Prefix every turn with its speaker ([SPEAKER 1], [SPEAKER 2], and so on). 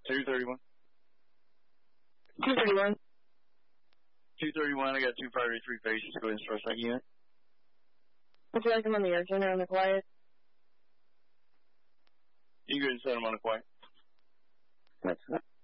[SPEAKER 1] 231.
[SPEAKER 2] 231.
[SPEAKER 1] 231, I got 2 priority 3 faces. Go ahead and start that unit.
[SPEAKER 2] Would you like them on the air center on the quiet?
[SPEAKER 1] You can go ahead and set them on the quiet.
[SPEAKER 2] That's fine.